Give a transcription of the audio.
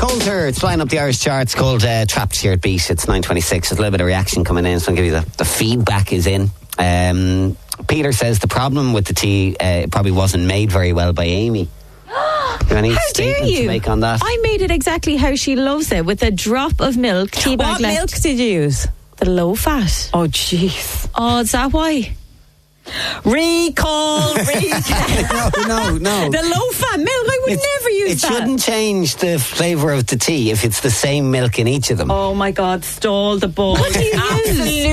Coulter, it's flying up the Irish charts, called Trapped Here at Beat. It's 9:26. There's a little bit of reaction coming in, so I'll give you the feedback is in. Peter says the problem with the tea probably wasn't made very well by Amy. Do you have any statement to make on that? I made it exactly how she loves it, with a drop of milk, tea bag What left. milk did you use? The low fat. Oh, jeez. Oh, is that why? Recall. No. The low fat milk, I would never use that. It shouldn't change the flavour of the tea if it's the same milk in each of them. Oh my God, stole the ball. What do you use?